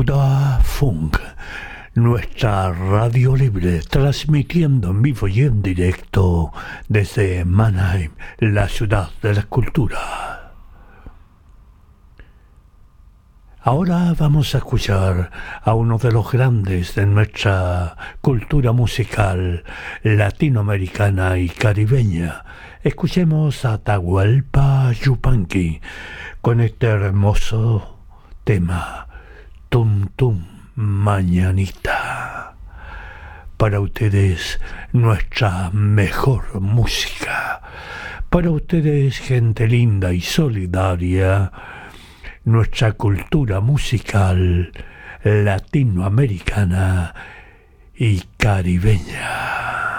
Da Funk, nuestra radio libre, transmitiendo en vivo y en directo desde Mannheim, la ciudad de la cultura. Ahora vamos a escuchar a uno de los grandes de nuestra cultura musical latinoamericana y caribeña. Escuchemos a Atahualpa Yupanqui con este hermoso tema, Tum Tum Mañanita. Para ustedes, nuestra mejor música. Para ustedes, gente linda y solidaria, nuestra cultura musical latinoamericana y caribeña.